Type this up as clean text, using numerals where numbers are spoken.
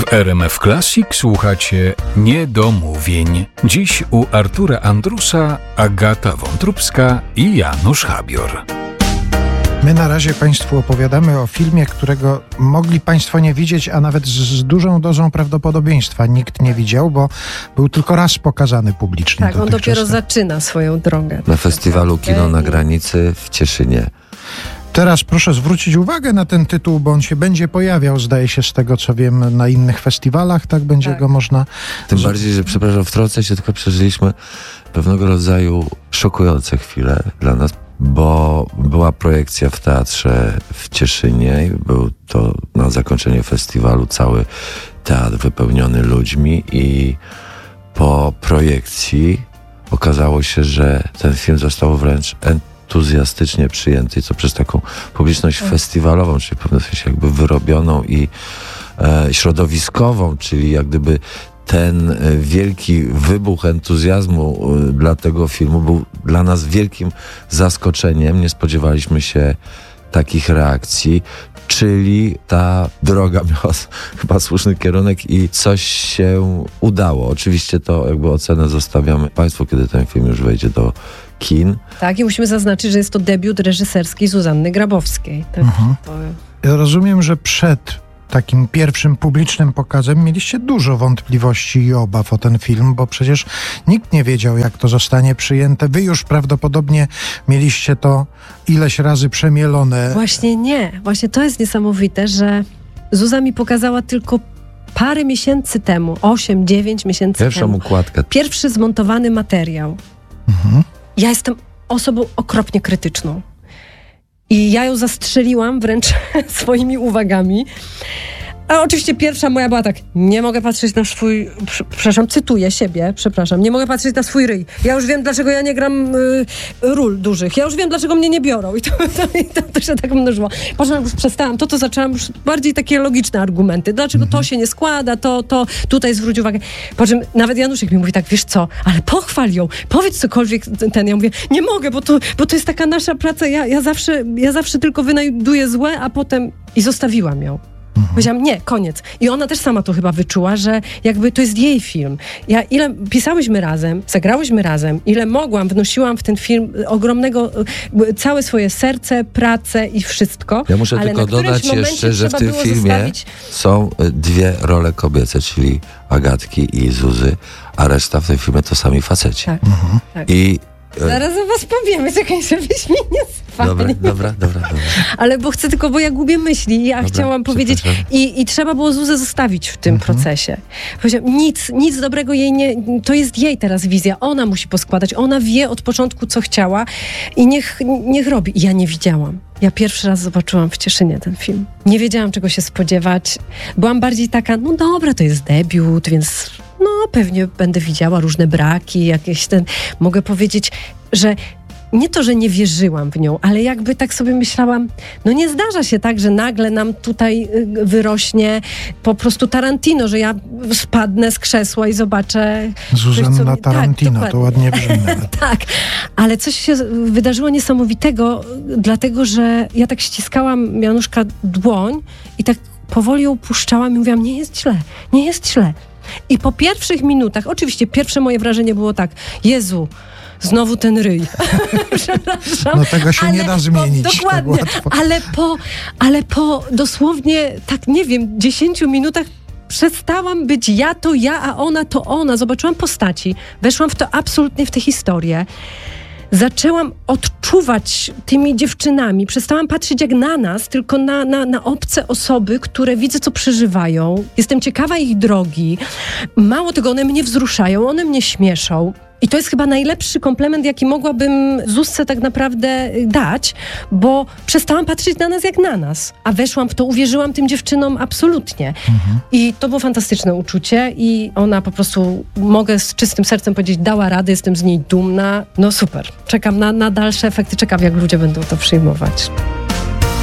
W RMF Classic słuchacie Niedomówień. Dziś u Artura Andrusa, Agata Wątróbska i Janusz Habior. My na razie Państwu opowiadamy o filmie, którego mogli Państwo nie widzieć, a nawet z dużą dozą prawdopodobieństwa nikt nie widział, bo był tylko raz pokazany publicznie. Tak, on dopiero zaczyna swoją drogę. Na festiwalu Kino na Granicy w Cieszynie. Teraz proszę zwrócić uwagę na ten tytuł, bo on się będzie pojawiał, zdaje się, z tego co wiem, na innych festiwalach, tak będzie go można... Tym bardziej, że przepraszam, wtrącę się, tylko przeżyliśmy pewnego rodzaju szokujące chwile dla nas, bo była projekcja w teatrze w Cieszynie i był to na zakończenie festiwalu cały teatr wypełniony ludźmi i po projekcji okazało się, że ten film został wręcz entuzjastycznie przyjęty, co przez taką publiczność festiwalową, czyli w pewnym sensie jakby wyrobioną i środowiskową, czyli jak gdyby ten wielki wybuch entuzjazmu dla tego filmu był dla nas wielkim zaskoczeniem. Nie spodziewaliśmy się takich reakcji, czyli ta droga miała chyba słuszny kierunek i coś się udało. Oczywiście to jakby ocenę zostawiamy Państwu, kiedy ten film już wejdzie do kin. Tak, i musimy zaznaczyć, że jest to debiut reżyserski Zuzanny Grabowskiej. Tak, Ja rozumiem, że przed takim pierwszym publicznym pokazem mieliście dużo wątpliwości i obaw o ten film, bo przecież nikt nie wiedział, jak to zostanie przyjęte. Wy już prawdopodobnie mieliście to ileś razy przemielone. Właśnie nie. Właśnie to jest niesamowite, że Zuza mi pokazała tylko parę miesięcy temu, 8-9 miesięcy Pierwszą temu. układkę. Pierwszy zmontowany materiał. Ja jestem osobą okropnie krytyczną. I ja ją zastrzeliłam wręcz swoimi uwagami. A oczywiście pierwsza moja była tak: nie mogę patrzeć na swój... cytuję siebie, nie mogę patrzeć na swój ryj. Ja już wiem, dlaczego ja nie gram ról dużych. Ja już wiem, dlaczego mnie nie biorą. I to się tak mnożyło. Po czym już przestałam, to zaczęłam już bardziej takie logiczne argumenty. Dlaczego to się nie składa, to tutaj zwróć uwagę. Po czym nawet Januszek mi mówi tak: wiesz co, ale pochwal ją, powiedz cokolwiek ten. Ja mówię: nie mogę, bo to jest taka nasza praca. Ja zawsze tylko wynajduję złe, a potem... I zostawiłam ją. Powiedziałam: nie, koniec. I ona też sama to chyba wyczuła, że jakby to jest jej film. Ile pisałyśmy razem, zagrałyśmy razem, ile mogłam, wnosiłam w ten film ogromnego, całe swoje serce, pracę i wszystko. Ja muszę tylko dodać jeszcze, że w tym filmie są dwie role kobiece, czyli Agatki i Zuzy, a reszta w tym filmie to sami faceci. Tak. Tak. Zaraz o was powiemy, czekaj, żebyś mnie nie spali. Dobra. Ale bo ja gubię myśli. Ja chciałam powiedzieć i trzeba było Zuzę zostawić w tym procesie. Powiedziałam: nic dobrego jej nie... To jest jej teraz wizja. Ona musi poskładać. Ona wie od początku, co chciała i niech robi. I ja nie widziałam. Ja pierwszy raz zobaczyłam w Cieszynie ten film. Nie wiedziałam, czego się spodziewać. Byłam bardziej taka: no dobra, to jest debiut, więc... pewnie będę widziała różne braki, jakieś mogę powiedzieć, że nie to, że nie wierzyłam w nią, ale jakby tak sobie myślałam, nie zdarza się tak, że nagle nam tutaj wyrośnie po prostu Tarantino, że ja spadnę z krzesła i zobaczę... Zuzanna Tarantino, tak, to ładnie brzmi. Tak, ale coś się wydarzyło niesamowitego, dlatego, że ja tak ściskałam Januszka dłoń i tak powoli ją puszczałam i mówiłam: nie jest źle. I po pierwszych minutach, oczywiście pierwsze moje wrażenie było tak: Jezu, znowu ten ryj. Przepraszam. Tego się nie da zmienić. Dokładnie, tak ale po dosłownie, 10 minutach przestałam być ja to ja, a ona to ona. Zobaczyłam postaci, weszłam absolutnie w tę historię. Zaczęłam odczuwać tymi dziewczynami. Przestałam patrzeć jak na nas, tylko na obce osoby, które widzę, co przeżywają. Jestem ciekawa ich drogi. Mało tego, one mnie wzruszają, one mnie śmieszą. I to jest chyba najlepszy komplement, jaki mogłabym Zuzce tak naprawdę dać, bo przestałam patrzeć na nas jak na nas. A weszłam w to, uwierzyłam tym dziewczynom absolutnie. I to było fantastyczne uczucie i ona po prostu, mogę z czystym sercem powiedzieć, dała radę, jestem z niej dumna. Super. Czekam na dalsze efekty, czekam, jak ludzie będą to przyjmować.